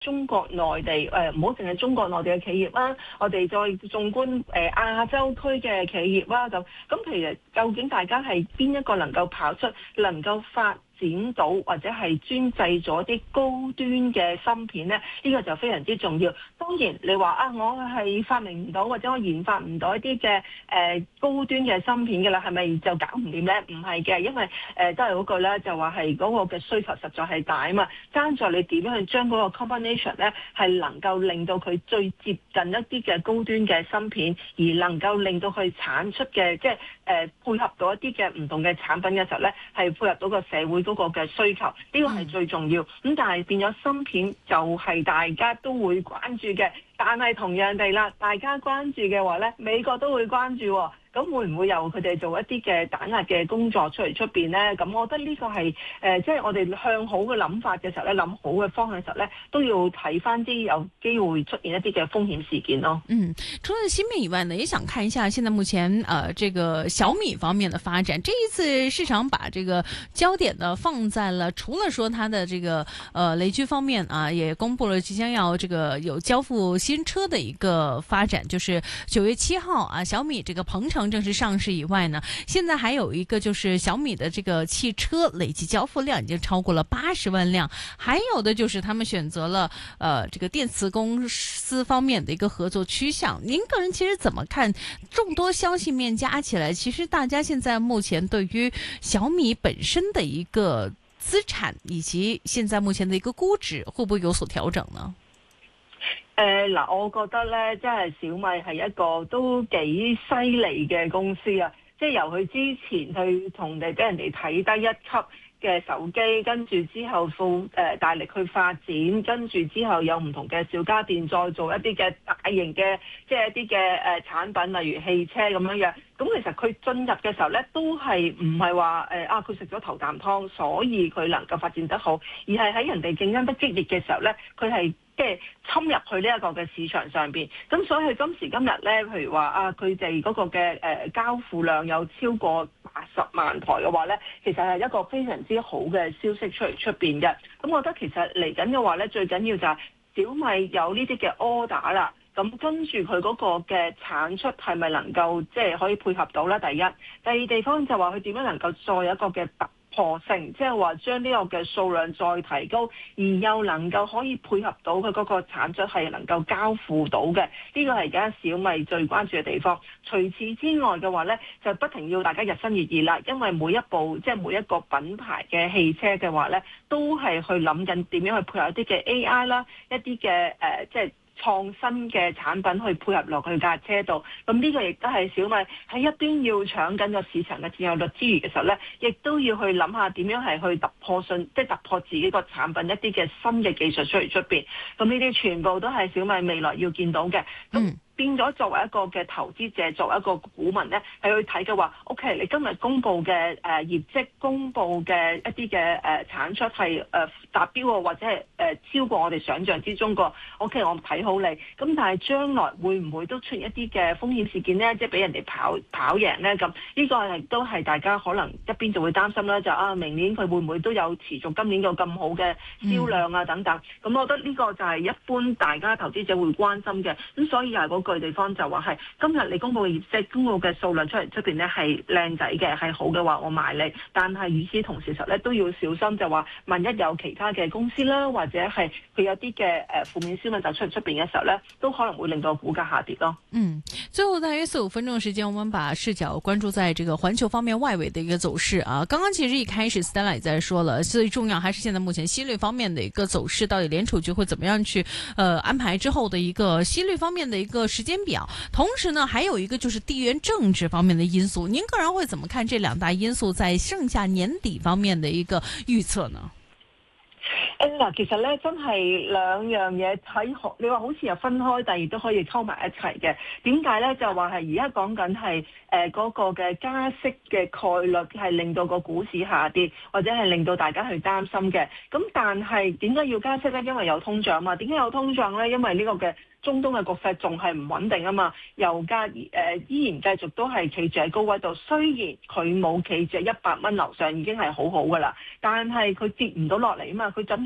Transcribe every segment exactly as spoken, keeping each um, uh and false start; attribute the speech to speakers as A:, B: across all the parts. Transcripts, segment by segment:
A: 中國內地誒，唔好淨係中國內地嘅企業啦，我哋再縱觀誒、呃、亞洲區嘅企業啦，咁咁其實究竟大家係邊一個能夠跑出，能夠發展到或者係專製咗啲高端嘅芯片呢？呢、這個就非常之重要。當然你話啊，我係發明唔到或者我研發唔到一啲嘅誒高端嘅芯片嘅啦，係咪就搞唔掂呢？唔係嘅，因為誒、呃、都係嗰句咧，就話係嗰個嘅需求實在係大啊嘛。爭在你點樣去將嗰個 combination 咧，係能夠令到佢最接近一啲嘅高端嘅芯片，而能夠令到佢產出嘅即係誒、呃、配合到一啲嘅唔同嘅產品嘅時候咧，係配合到個社會嗰個嘅需求，呢、這個係最重要。咁、嗯、但係變咗芯片就係大家都會關注嘅，但係同樣地啦，大家關注嘅話咧，美國都會關注、哦。咁會唔會由佢哋做一啲嘅打壓嘅工作出嚟出邊呢？咁我覺得呢個係誒，即、呃、係、就是、我哋向好嘅諗法嘅時候咧，諗好嘅方向嘅時候咧，都要睇翻啲有機會出現一啲嘅風險事件咯。
B: 嗯，除了芯片以外呢，也想看一下現在目前呃這個小米方面的發展。這一次市場把這個焦點呢放在了，除了說它的這個呃雷軍方面啊，也公布了即將要這個有交付新車的一個發展，就是九月七號啊，小米這個鵬程正式上市以外呢，現在還有一個就是小米的這個汽車累計交付量已經超過了八十萬輛，還有的就是他們選擇了呃這個電磁公司方面的一個合作趨向。您個人其實怎麼看眾多消息面加起來，其實大家現在目前對於小米本身的一個資產以及現在目前的一個估值會不會有所調整呢？
A: 誒嗱、呃，我覺得咧，即係小米係一個都幾犀利嘅公司啊！即係由佢之前去同地俾人哋睇低一級嘅手機，跟住之後付誒大力去發展，跟住之後有唔同嘅小家電，再做一啲嘅大型嘅即係一啲嘅誒產品，例如汽車咁樣樣。咁其實佢進入嘅時候咧，都係唔係話誒啊佢食咗頭啖湯，所以佢能夠發展得好，而係喺人哋競爭得激烈嘅時候咧，佢係即係侵入去呢一個嘅市場上邊。咁所以佢今時今日咧，譬如話啊，佢哋嗰個嘅誒、呃、交付量有超過八十萬台嘅話咧，其實係一個非常之好嘅消息出嚟出邊嘅。咁我覺得其實嚟緊嘅話咧，最緊要就係小米有呢啲嘅 order 啦。咁跟住佢嗰個嘅產出係咪能夠即係可以配合到咧？第一，第二地方就話佢點樣能夠再有一個嘅突破性，即係話將呢個嘅數量再提高，而又能夠可以配合到佢嗰個產出係能夠交付到嘅，呢個係而家小米最關注嘅地方。除此之外嘅話呢，就不停要大家日新月異啦，因為每一部即係每一個品牌嘅汽車嘅話呢，都係去諗緊點樣去配合一啲嘅 A I 啦，一啲嘅誒即係創新嘅產品去配合落去架車度，咁呢個亦都係小米喺一邊要搶緊個市場嘅佔有率之餘嘅時候呢，亦都要去諗下點樣係去突破性，即係突破自己個產品一啲嘅新嘅技術出嚟出邊。咁呢啲全部都係小米未來要見到嘅。咁變咗作為一個嘅投資者，作為一個股民咧，係去睇嘅話 ，OK， 你今日公布嘅誒、呃、業績，公布嘅一啲嘅誒產出係誒、呃、達標啊，或者係誒、呃、超過我哋想象之中個 OK，我睇好你。咁但係將來會唔會都出現一啲嘅風險事件咧？即係俾人哋跑跑贏咧？咁呢個係都係大家可能一邊就會擔心啦，就啊明年佢會唔會都有持續今年個咁好嘅銷量啊等等。咁、嗯、我覺得呢個就係一般大家投資者會關心嘅。咁所以又係嗰個地方就話係今日你公布嘅業績，公布嘅數量出嚟出邊咧係靚仔嘅，係好嘅話，我買你。但係與此同時實咧都要小心，就話萬一有其他嘅公司啦，或者係佢有啲嘅誒負面新聞就出嚟出邊嘅時候咧，都可能會令到股價下跌咯。
B: 嗯，最後大約四五分鐘嘅時間，我們把視角關注在這個環球方面外圍的一個走勢啊。剛剛其實一開始 Stella 也在說了，最重要還是現在目前息率方面的一個走勢，到底聯儲局會怎麼樣去呃安排之後的一個息率方面的一個時間表。同時呢，還有一個就是地緣政治方面的因素。您個人會怎麼看這兩大因素在剩下年底方面的一個預測呢？
A: 誒嗱，其實咧真係兩樣嘢睇，你話好似又分開，但係亦都可以溝埋一齊嘅。點解咧？就話係而家講緊係誒嗰個嘅加息嘅概率係令到個股市下跌，或者係令到大家去擔心嘅。咁但係點解要加息咧？因為有通脹嘛。點解有通脹咧？因為呢個嘅中東嘅局勢仲係唔穩定啊嘛，油價誒、呃、依然繼續都係企住喺高位度。雖然佢冇企住一百蚊樓上已經係好好噶啦，但係佢跌唔到落嚟啊嘛，佢枕住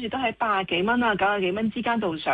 A: 住都喺八十幾蚊啊九十幾蚊之間度上。